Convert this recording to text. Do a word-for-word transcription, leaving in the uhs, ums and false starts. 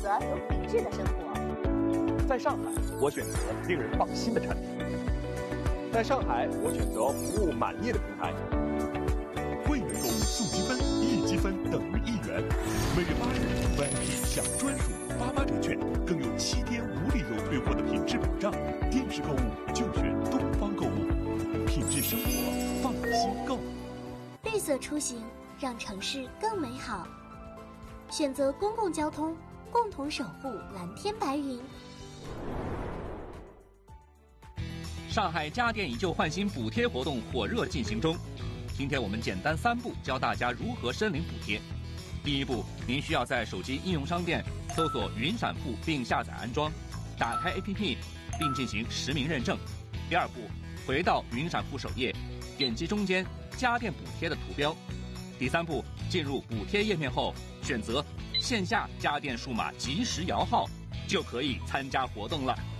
择有品质的生活。 在上海，我选择令人放心的产品。在上海，我选择服务满意的平台。 会员购物送积分，一积分等于一元。每月八日 V I P 享专属八八折券，更有七天无理由退货的品质保障。电视购物就选东方购物，品质生活，放心购。 绿色出行，让城市更美好。选择公共交通，共同守护蓝天白云。 上海家电以旧换新补贴活动火热进行中。今天我们简单三步教大家如何申领补贴。第一步，您需要在手机应用商店搜索云闪付并下载安装，打开 A P P 并进行实名认证。第二步，回到云闪付首页，点击中间家电补贴的图标。第三步，进入补贴页面后，选择线下家电数码即时摇号，就可以参加活动了。